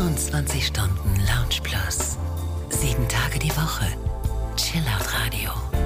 24 Stunden Lounge Plus. 7 Tage die Woche. Chillout Radio.